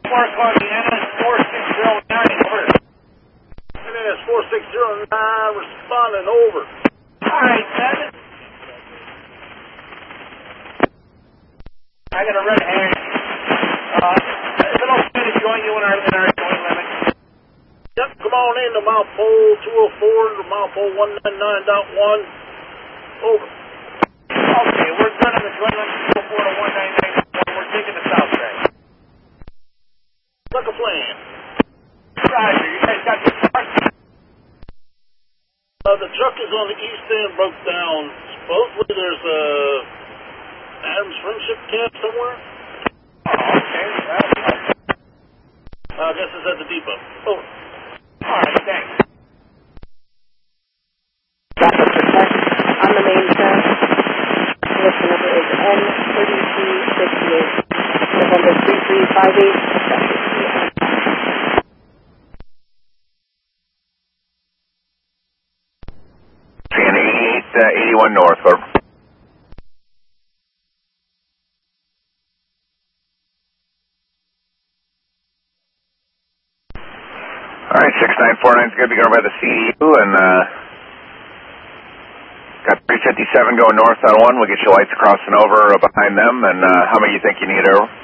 Mark on the NS4609, over. NS4609 responding, over. Alright, Ted. I got a red hand. Is it okay to join you in our joint limit? Yep, come on in to mile pole 204 to mile pole 199.1. Over. Okay, we're good on the joint limit 204 to 199.1. We're taking the south track. Like a plan. Roger, you guys got your car? The truck is on the east end, broke down. Supposedly there's a Adams Friendship Camp somewhere. Oh, okay. I guess it's at the depot. Over. Alright, thanks. On the main track. Condition number is N3268. November 3358. CN 81 North, over. Alright, 6949 is going to be going by the CEU, and got 357 going north on one. We'll get you lights crossing over behind them, and how many you think you need, over?